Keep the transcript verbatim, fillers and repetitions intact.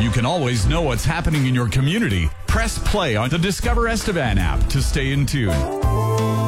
You can always know what's happening in your community. Press play on the Discover Estevan app to stay in tune.